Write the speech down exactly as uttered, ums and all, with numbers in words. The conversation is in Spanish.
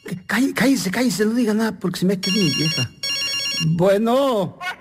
Cállese, cállese, cállese, no diga nada porque se mete mi vieja. Bueno.